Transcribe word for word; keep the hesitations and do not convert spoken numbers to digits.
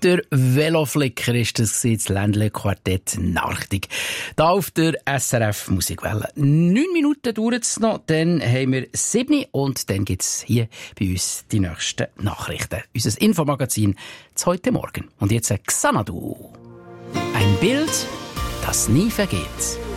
Der Veloflicker ist das, das Ländle-Quartett Narchtig. Da auf der S R F Musikwelle. Neun Minuten dauert es noch, dann haben wir sieben und dann gibt es hier bei uns die nächsten Nachrichten. Unser Infomagazin zu heute Morgen. Und jetzt Xanadu. Ein Bild, das nie vergeht.